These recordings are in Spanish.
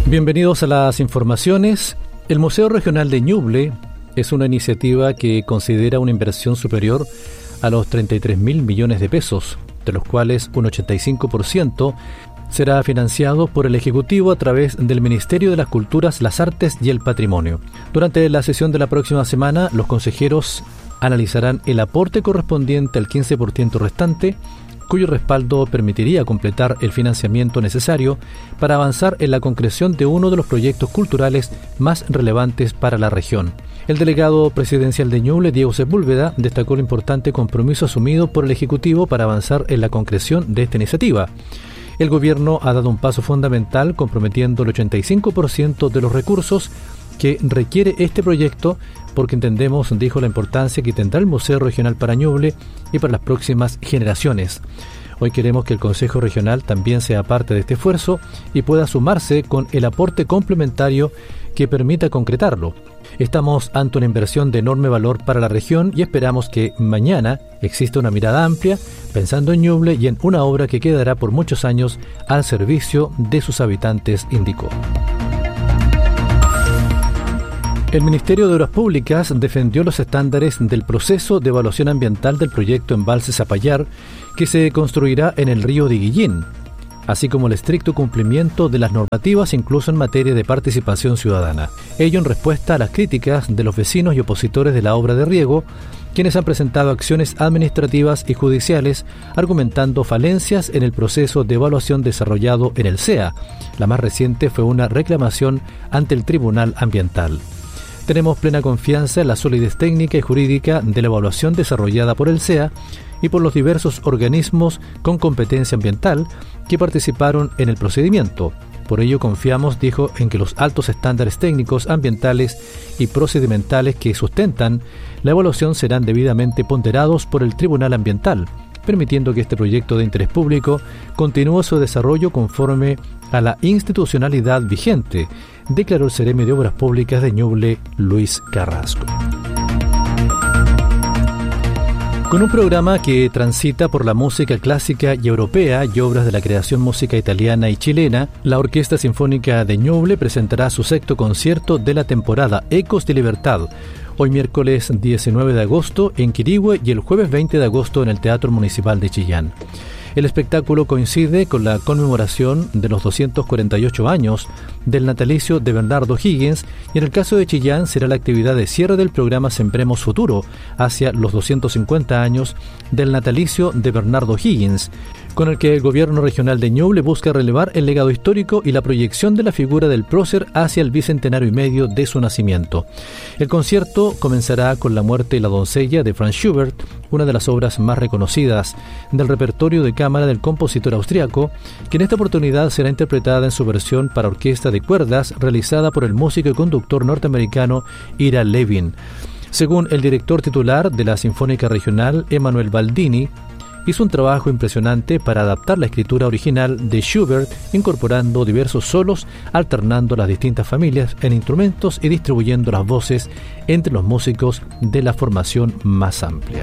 Bienvenidos a las informaciones. El Museo Regional de Ñuble es una iniciativa que considera una inversión superior a los 33.000 millones de pesos, de los cuales un 85% será financiado por el Ejecutivo a través del Ministerio de las Culturas, las Artes y el Patrimonio. Durante la sesión de la próxima semana, los consejeros analizarán el aporte correspondiente al 15% restante, cuyo respaldo permitiría completar el financiamiento necesario para avanzar en la concreción de uno de los proyectos culturales más relevantes para la región. El delegado presidencial de Ñuble, Diego Sepúlveda, destacó el importante compromiso asumido por el Ejecutivo para avanzar en la concreción de esta iniciativa. El gobierno ha dado un paso fundamental comprometiendo el 85% de los recursos que requiere este proyecto, porque entendemos, dijo, la importancia que tendrá el Museo Regional para Ñuble y para las próximas generaciones. Hoy queremos que el Consejo Regional también sea parte de este esfuerzo y pueda sumarse con el aporte complementario que permita concretarlo. Estamos ante una inversión de enorme valor para la región y esperamos que mañana exista una mirada amplia, pensando en Ñuble y en una obra que quedará por muchos años al servicio de sus habitantes, indicó. El Ministerio de Obras Públicas defendió los estándares del proceso de evaluación ambiental del proyecto Embalse Zapallar, que se construirá en el río de Guillín, así como el estricto cumplimiento de las normativas incluso en materia de participación ciudadana. Ello en respuesta a las críticas de los vecinos y opositores de la obra de riego, quienes han presentado acciones administrativas y judiciales argumentando falencias en el proceso de evaluación desarrollado en el CEA. La más reciente fue una reclamación ante el Tribunal Ambiental. Tenemos plena confianza en la solidez técnica y jurídica de la evaluación desarrollada por el CEA y por los diversos organismos con competencia ambiental que participaron en el procedimiento. Por ello confiamos, dijo, en que los altos estándares técnicos, ambientales y procedimentales que sustentan la evaluación serán debidamente ponderados por el Tribunal Ambiental, permitiendo que este proyecto de interés público continúe su desarrollo conforme a la institucionalidad vigente, declaró el Seremi de Obras Públicas de Ñuble, Luis Carrasco. Con un programa que transita por la música clásica y europea y obras de la creación música italiana y chilena, la Orquesta Sinfónica de Ñuble presentará su sexto concierto de la temporada, Ecos de Libertad, hoy miércoles 19 de agosto en Quirihue y el jueves 20 de agosto en el Teatro Municipal de Chillán. El espectáculo coincide con la conmemoración de los 248 años del natalicio de Bernardo Higgins y en el caso de Chillán será la actividad de cierre del programa Sembremos Futuro hacia los 250 años del natalicio de Bernardo Higgins, con el que el gobierno regional de Ñuble busca relevar el legado histórico y la proyección de la figura del prócer hacia el bicentenario y medio de su nacimiento. El concierto comenzará con La muerte y la doncella de Franz Schubert, una de las obras más reconocidas del repertorio de cámara del compositor austriaco, que en esta oportunidad será interpretada en su versión para orquesta de cuerdas realizada por el músico y conductor norteamericano Ira Levin. Según el director titular de la Sinfónica Regional, Emanuel Baldini, hizo un trabajo impresionante para adaptar la escritura original de Schubert, incorporando diversos solos, alternando las distintas familias en instrumentos y distribuyendo las voces entre los músicos de la formación más amplia.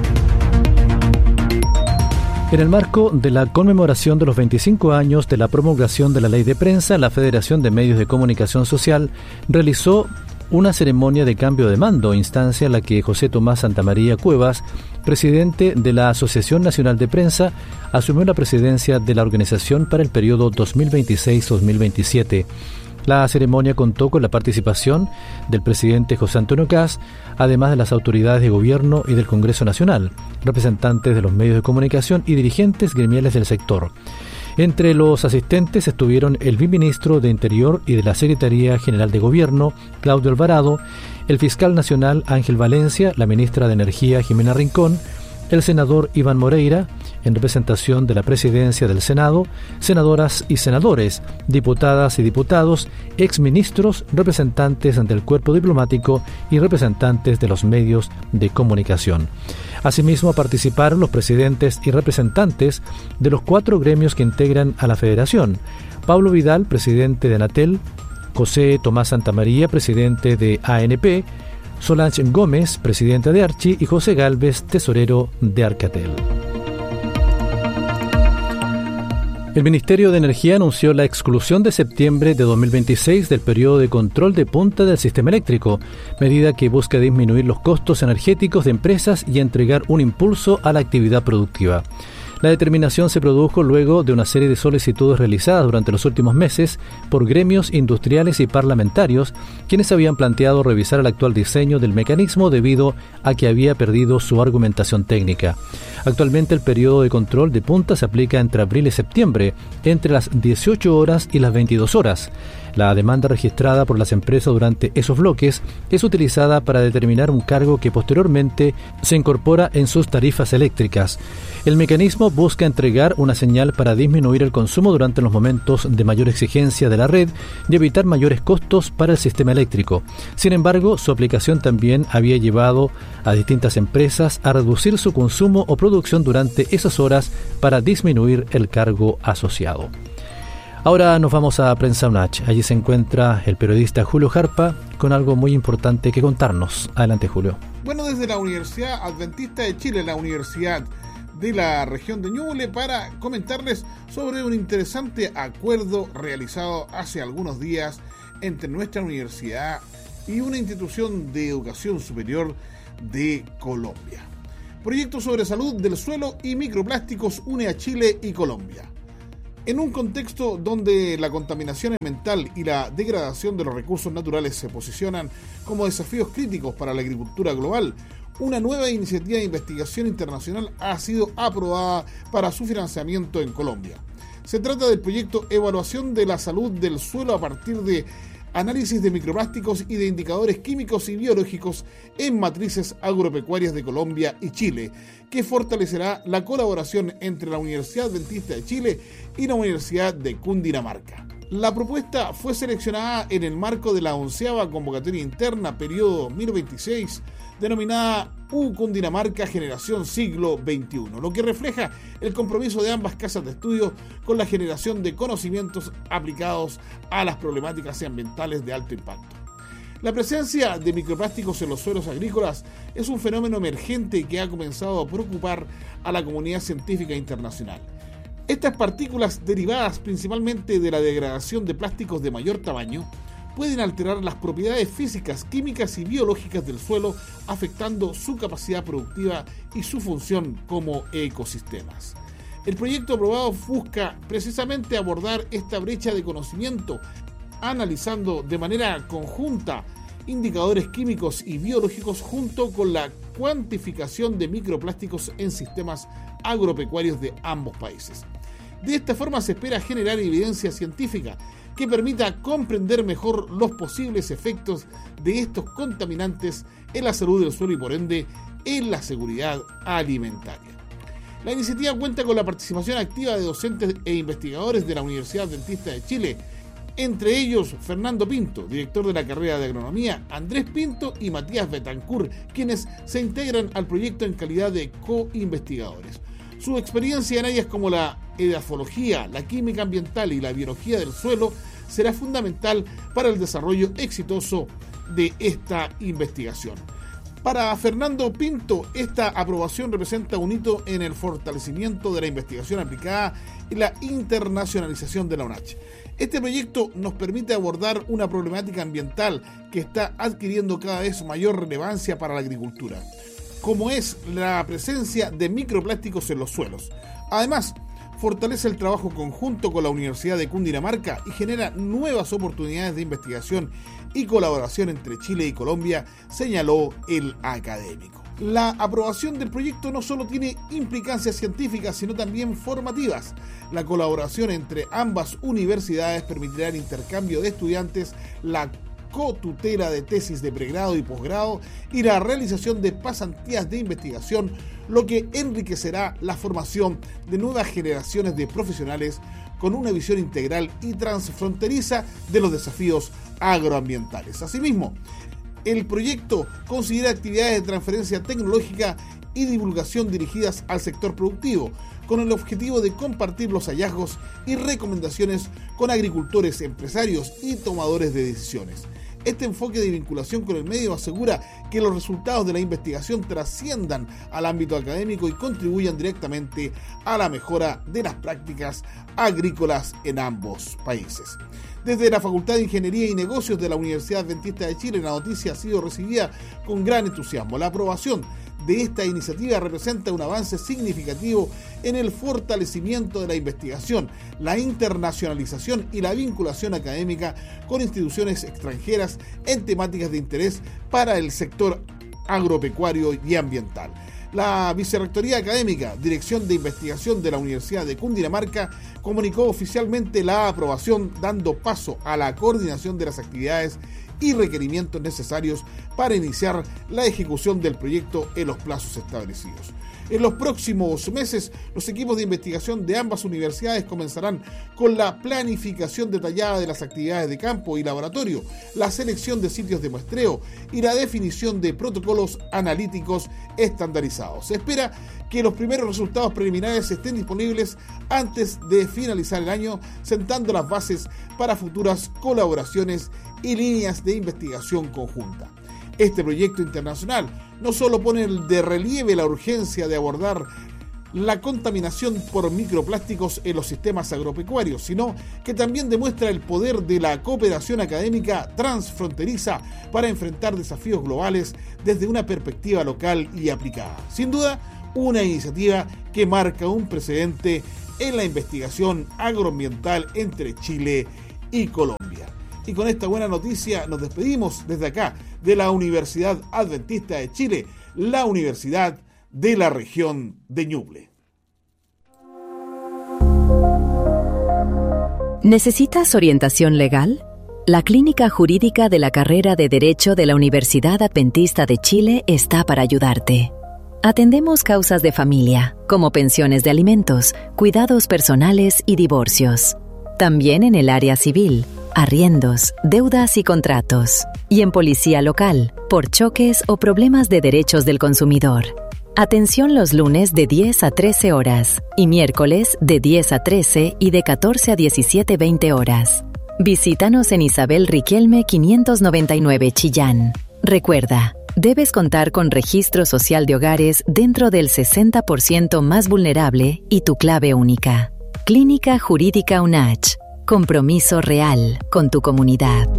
En el marco de la conmemoración de los 25 años de la promulgación de la Ley de Prensa, la Federación de Medios de Comunicación Social realizó una ceremonia de cambio de mando, instancia en la que José Tomás Santamaría Cuevas, presidente de la Asociación Nacional de Prensa, asumió la presidencia de la organización para el periodo 2026-2027. La ceremonia contó con la participación del presidente José Antonio Kast, además de las autoridades de gobierno y del Congreso Nacional, representantes de los medios de comunicación y dirigentes gremiales del sector. Entre los asistentes estuvieron el viceministro de Interior y de la Secretaría General de Gobierno, Claudio Alvarado, el fiscal nacional Ángel Valencia, la ministra de Energía Jimena Rincón, el senador Iván Moreira, en representación de la presidencia del Senado, senadoras y senadores, diputadas y diputados, exministros, representantes del cuerpo diplomático y representantes de los medios de comunicación. Asimismo, participaron los presidentes y representantes de los 4 gremios que integran a la Federación: Pablo Vidal, presidente de Anatel; José Tomás Santamaría, presidente de ANP; Solange Gómez, presidenta de Archi; y José Gálvez, tesorero de Arcatel. El Ministerio de Energía anunció la exclusión de septiembre de 2026 del periodo de control de punta del sistema eléctrico, medida que busca disminuir los costos energéticos de empresas y entregar un impulso a la actividad productiva. La determinación se produjo luego de una serie de solicitudes realizadas durante los últimos meses por gremios industriales y parlamentarios, quienes habían planteado revisar el actual diseño del mecanismo debido a que había perdido su argumentación técnica. Actualmente el periodo de control de punta se aplica entre abril y septiembre, entre las 18 horas y las 22 horas. La demanda registrada por las empresas durante esos bloques es utilizada para determinar un cargo que posteriormente se incorpora en sus tarifas eléctricas. El mecanismo busca entregar una señal para disminuir el consumo durante los momentos de mayor exigencia de la red y evitar mayores costos para el sistema eléctrico. Sin embargo, su aplicación también había llevado a distintas empresas a reducir su consumo o producción durante esas horas para disminuir el cargo asociado. Ahora nos vamos a Prensa UNACH. Allí se encuentra el periodista Julio Jarpa con algo muy importante que contarnos. Adelante, Julio. Bueno, desde la Universidad Adventista de Chile, la Universidad de la región de Ñuble, para comentarles sobre un interesante acuerdo realizado hace algunos días entre nuestra universidad y una institución de educación superior de Colombia. Proyecto sobre salud del suelo y microplásticos une a Chile y Colombia. En un contexto donde la contaminación ambiental y la degradación de los recursos naturales se posicionan como desafíos críticos para la agricultura global, una nueva iniciativa de investigación internacional ha sido aprobada para su financiamiento en Colombia. Se trata del proyecto Evaluación de la Salud del Suelo a partir de análisis de microplásticos y de indicadores químicos y biológicos en matrices agropecuarias de Colombia y Chile, que fortalecerá la colaboración entre la Universidad Adventista de Chile y la Universidad de Cundinamarca. La propuesta fue seleccionada en el marco de la 11ª convocatoria interna periodo 2026, denominada Cundinamarca Generación Siglo XXI, lo que refleja el compromiso de ambas casas de estudio con la generación de conocimientos aplicados a las problemáticas ambientales de alto impacto. La presencia de microplásticos en los suelos agrícolas es un fenómeno emergente que ha comenzado a preocupar a la comunidad científica internacional. Estas partículas, derivadas principalmente de la degradación de plásticos de mayor tamaño, pueden alterar las propiedades físicas, químicas y biológicas del suelo, afectando su capacidad productiva y su función como ecosistemas. El proyecto aprobado busca precisamente abordar esta brecha de conocimiento, analizando de manera conjunta indicadores químicos y biológicos junto con la cuantificación de microplásticos en sistemas agropecuarios de ambos países. De esta forma se espera generar evidencia científica que permita comprender mejor los posibles efectos de estos contaminantes en la salud del suelo y por ende en la seguridad alimentaria. La iniciativa cuenta con la participación activa de docentes e investigadores de la Universidad Adventista de Chile, entre ellos Fernando Pinto, director de la carrera de Agronomía, Andrés Pinto y Matías Betancourt, quienes se integran al proyecto en calidad de co-investigadores. Su experiencia en áreas como la edafología, la química ambiental y la biología del suelo será fundamental para el desarrollo exitoso de esta investigación. Para Fernando Pinto, esta aprobación representa un hito en el fortalecimiento de la investigación aplicada y la internacionalización de la UNACH. Este proyecto nos permite abordar una problemática ambiental que está adquiriendo cada vez mayor relevancia para la agricultura, como es la presencia de microplásticos en los suelos. Además, fortalece el trabajo conjunto con la Universidad de Cundinamarca y genera nuevas oportunidades de investigación y colaboración entre Chile y Colombia, señaló el académico. La aprobación del proyecto no solo tiene implicancias científicas, sino también formativas. La colaboración entre ambas universidades permitirá el intercambio de estudiantes, la cotutela de tesis de pregrado y posgrado y la realización de pasantías de investigación, lo que enriquecerá la formación de nuevas generaciones de profesionales con una visión integral y transfronteriza de los desafíos agroambientales. Asimismo, el proyecto considera actividades de transferencia tecnológica y divulgación dirigidas al sector productivo, con el objetivo de compartir los hallazgos y recomendaciones con agricultores, empresarios y tomadores de decisiones. Este enfoque de vinculación con el medio asegura que los resultados de la investigación trasciendan al ámbito académico y contribuyan directamente a la mejora de las prácticas agrícolas en ambos países. Desde la Facultad de Ingeniería y Negocios de la Universidad Adventista de Chile, la noticia ha sido recibida con gran entusiasmo. La aprobación de esta iniciativa representa un avance significativo en el fortalecimiento de la investigación, la internacionalización y la vinculación académica con instituciones extranjeras en temáticas de interés para el sector agropecuario y ambiental. La Vicerrectoría Académica, Dirección de Investigación de la Universidad de Cundinamarca, comunicó oficialmente la aprobación, dando paso a la coordinación de las actividades y requerimientos necesarios para iniciar la ejecución del proyecto en los plazos establecidos. En los próximos meses, los equipos de investigación de ambas universidades comenzarán con la planificación detallada de las actividades de campo y laboratorio, la selección de sitios de muestreo y la definición de protocolos analíticos estandarizados. Se espera que los primeros resultados preliminares estén disponibles antes de finalizar el año, sentando las bases para futuras colaboraciones y líneas de investigación conjunta. Este proyecto internacional no solo pone de relieve la urgencia de abordar la contaminación por microplásticos en los sistemas agropecuarios, sino que también demuestra el poder de la cooperación académica transfronteriza para enfrentar desafíos globales desde una perspectiva local y aplicada. Sin duda, una iniciativa que marca un precedente en la investigación agroambiental entre Chile y Colombia. Y con esta buena noticia nos despedimos desde acá, de la Universidad Adventista de Chile, la Universidad de la región de Ñuble. ¿Necesitas orientación legal? La Clínica Jurídica de la Carrera de Derecho de la Universidad Adventista de Chile está para ayudarte. Atendemos causas de familia, como pensiones de alimentos, cuidados personales y divorcios. También en el área civil, arriendos, deudas y contratos. Y en policía local, por choques o problemas de derechos del consumidor. Atención los lunes de 10 a 13 horas y miércoles de 10 a 13 y de 14 a 17:20 horas. Visítanos en Isabel Riquelme 599 Chillán. Recuerda, debes contar con registro social de hogares dentro del 60% más vulnerable y tu clave única. Clínica Jurídica UNACH. Compromiso real con tu comunidad.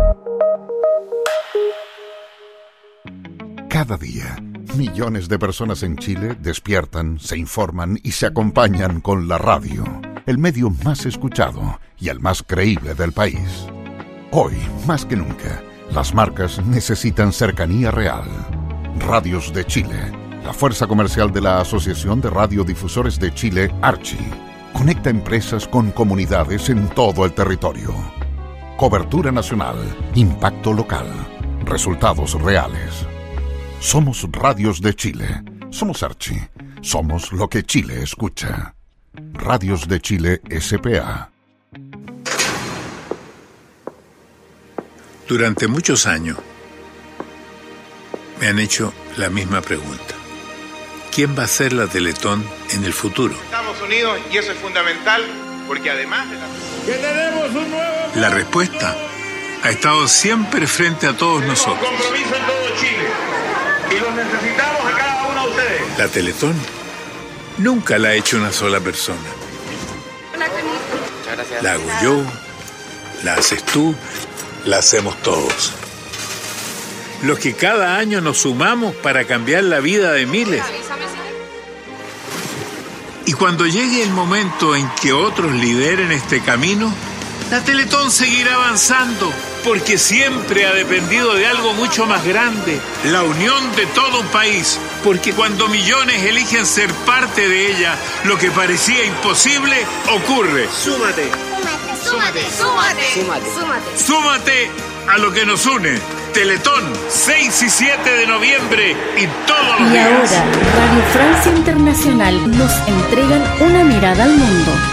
Cada día, millones de personas en Chile despiertan, se informan y se acompañan con la radio, el medio más escuchado y el más creíble del país. Hoy, más que nunca, las marcas necesitan cercanía real. Radios de Chile, la fuerza comercial de la Asociación de Radiodifusores de Chile, ARCHI, conecta empresas con comunidades en todo el territorio. Cobertura nacional, impacto local, resultados reales. Somos Radios de Chile, somos ARCHI, somos lo que Chile escucha. Radios de Chile S.p.A. Durante muchos años me han hecho la misma pregunta. ¿Quién va a hacer la Teletón en el futuro? Estamos unidos y eso es fundamental porque además de ¡Que tenemos un nuevo! La respuesta ha estado siempre frente a todos nosotros. Tenemos compromiso en todo Chile y los necesitamos a cada uno de ustedes. La Teletón nunca la ha hecho una sola persona. La hago yo, la haces tú, la hacemos todos. Los que cada año nos sumamos para cambiar la vida de miles. Y cuando llegue el momento en que otros lideren este camino, la Teletón seguirá avanzando, porque siempre ha dependido de algo mucho más grande, la unión de todo un país. Porque cuando millones eligen ser parte de ella, lo que parecía imposible ocurre. Súmate. Súmate. Súmate. Súmate. Súmate. Súmate a lo que nos une. Teletón, 6 y 7 de noviembre y todos los días. Y ahora, Radio Francia Internacional nos entregan una mirada al mundo.